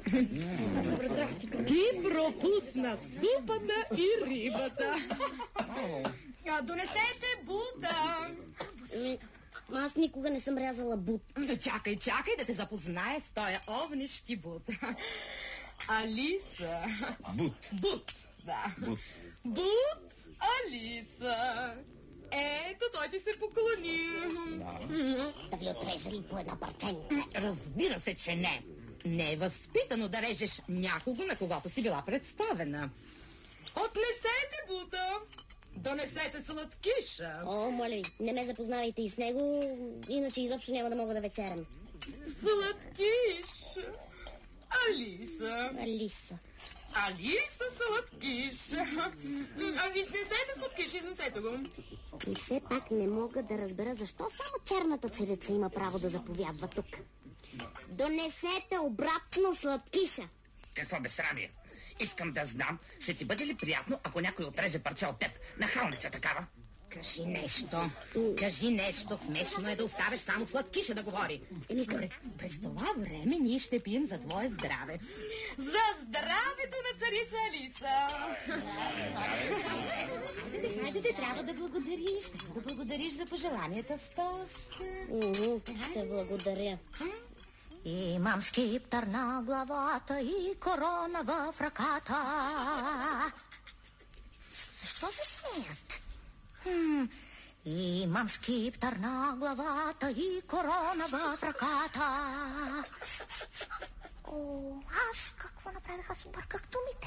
Ти пропусна супата и рибата. Донесете бута. Аз никога не съм рязала бут. Чакай да те запознае с тоя овнишки бут. Алиса. Бут, да. Бут, Алиса. Ето, той ти се поклони. Да ви отрежа ли по една парченца? Разбира се, че не. Не е възпитано да режеш някого, на когото си била представена. Отнесете бута. Донесете сладкиша. О, моля ви, не ме запознавайте и с него, иначе изобщо няма да мога да вечерям. Сладкиш. Алиса, сладкиш. Изнесете сладкиш, изнесете го. И все пак не мога да разбера защо само черната царица има право да заповядва тук. Донесете обратно сладкиша. Какво безсрамие? Искам да знам, ще ти бъде ли приятно, ако някой отреже парче от теб? Нахалница такава. Кажи нещо. Смешно е да оставиш само сладкиша да говори. През това време ние ще пием за твое здраве. За здравето на царица Алиса. Хайде, трябва да благодариш. Да благодариш за пожеланията с тост. Ще благодаря. Имам скиптър на главата и корона в ръката. Защо се смеят? Имам скиптър на главата и корона в ръката. О, аз какво направих? Аз обърках думите.